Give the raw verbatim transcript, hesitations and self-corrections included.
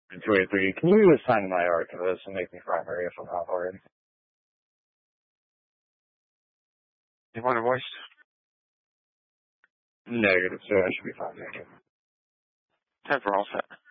two eighty-three. Can you assign my archivist and make me primary if I'm not already? You want a voice? Negative, so I should be fine. Thank you. Ten for all set.